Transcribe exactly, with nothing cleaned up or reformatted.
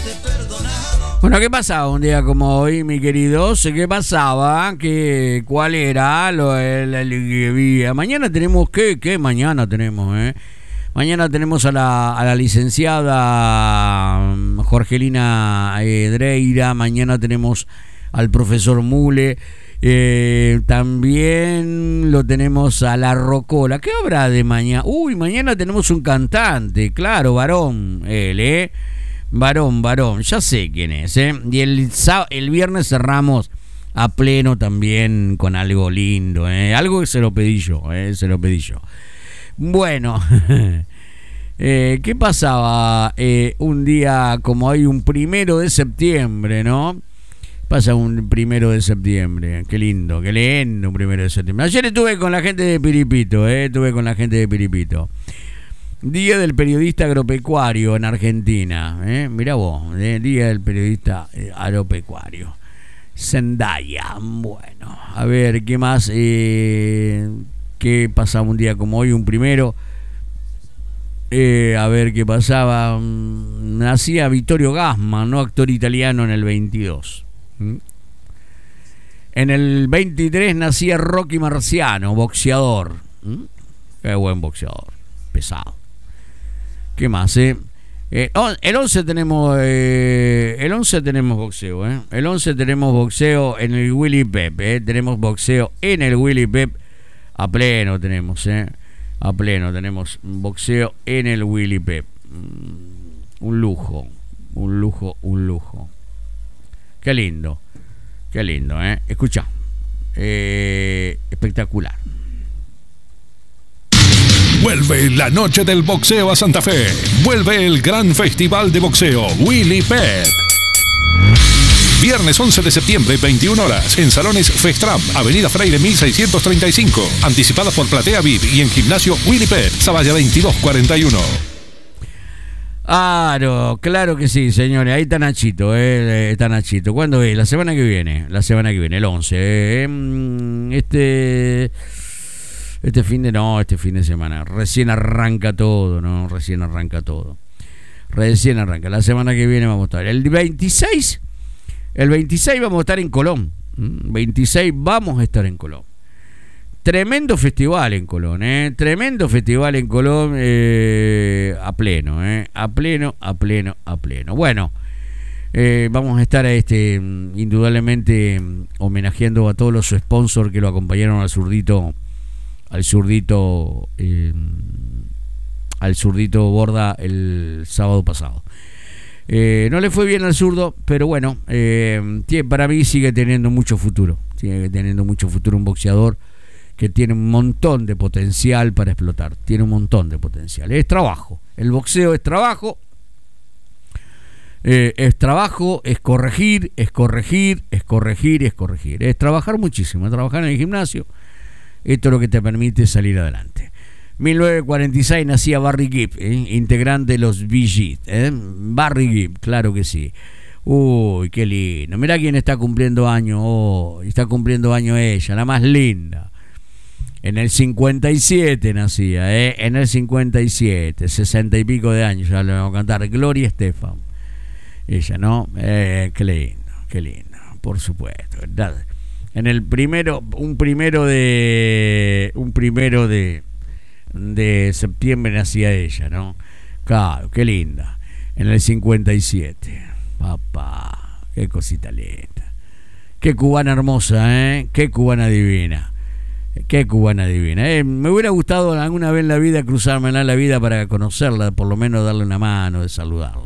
Bueno, ¿qué pasaba un día como hoy, mi queridos? ¿Qué pasaba? ¿Qué, ¿Cuál era lo, el, el, el, mañana tenemos, ¿qué? ¿Qué mañana tenemos, eh? Mañana tenemos a la, a la licenciada Jorgelina eh, Dreira. Mañana tenemos al profesor Mule. Eh, también lo tenemos a la Rocola. ¿Qué habrá de mañana? Uy, mañana tenemos un cantante, claro, varón, él, ¿eh? Varón, varón, ya sé quién es, ¿eh? Y el, el viernes cerramos a pleno también con algo lindo, ¿eh? Algo que se lo pedí yo, ¿eh? Se lo pedí yo. Bueno, eh, ¿qué pasaba eh, un día como hoy, un primero de septiembre, ¿no? Pasa un primero de septiembre, qué lindo, qué lindo un primero de septiembre. Ayer estuve con la gente de Piripito, ¿eh? Estuve con la gente de Piripito. Día del periodista agropecuario en Argentina, ¿eh? Mirá vos, ¿eh? Día del periodista agropecuario. Zendaya, bueno, a ver, ¿qué más? Eh, ¿Qué pasaba un día como hoy, un primero? Eh, a ver, ¿qué pasaba? Nacía Vittorio Gassman, ¿no? Actor italiano en el veintidós. ¿Mm? En el veintitrés nacía Rocky Marciano, boxeador. ¿Mm? Qué buen boxeador, pesado. ¿Qué más, eh? eh el once tenemos eh, el once tenemos boxeo, eh. El once tenemos boxeo en el Willy Pep, eh. Tenemos boxeo en el Willy Pep a pleno tenemos, eh. A pleno tenemos boxeo en el Willy Pep. Un lujo, un lujo, un lujo. Qué lindo, qué lindo, eh. Escucha, eh, espectacular. Vuelve la noche del boxeo a Santa Fe. Vuelve el gran festival de boxeo Willy Pep. Viernes once de septiembre, veintiuna horas, en Salones Festram, Avenida Freire mil seiscientos treinta y cinco. Anticipadas por Platea V I P y en Gimnasio Willy Pep, Zavalla veintidós cuarenta y uno. Claro, claro que sí, señores. Ahí está Nachito, eh, está Nachito. ¿Cuándo es? La semana que viene. La semana que viene, el once. Eh, este... Este fin de no, este fin de semana. Recién arranca todo, ¿no? Recién arranca todo. Recién arranca. La semana que viene vamos a estar. El veintiséis, el veintiséis vamos a estar en Colón. veintiséis vamos a estar en Colón. Tremendo festival en Colón, ¿eh? Tremendo festival en Colón eh, a pleno, ¿eh? A pleno, a pleno, a pleno. Bueno, eh, vamos a estar este, indudablemente homenajeando a todos los sponsors que lo acompañaron al zurdito. Al zurdito eh, al zurdito Borda el sábado pasado. Eh, no le fue bien al zurdo, pero bueno, eh, para mí sigue teniendo mucho futuro. Sigue teniendo mucho futuro un boxeador que tiene un montón de potencial para explotar. Tiene un montón de potencial. Es trabajo. El boxeo es trabajo. Eh, es trabajo, es corregir, es corregir, es corregir, es corregir. Es trabajar muchísimo, es trabajar en el gimnasio. Esto es lo que te permite salir adelante. mil novecientos cuarenta y seis nacía Barry Gibb, ¿eh? Integrante de los Bee Gees, ¿eh? Barry Gibb, claro que sí. Uy, qué lindo. Mirá quién está cumpliendo años hoy. Está cumpliendo años ella, la más linda. En el cincuenta y siete nacía, ¿eh? En el cincuenta y siete, sesenta y pico de años, ya le vamos a cantar. Gloria Estefan. Ella, ¿no? Eh, qué lindo, qué lindo, por supuesto, ¿verdad? En el primero, un primero de un primero de, de septiembre nacía ella, ¿no? Claro, qué linda. En el cincuenta y siete, papá, qué cosita linda. Qué cubana hermosa, ¿eh? Qué cubana divina. Qué cubana divina. Eh, me hubiera gustado alguna vez en la vida cruzármela en la vida para conocerla, por lo menos darle una mano, de saludarla.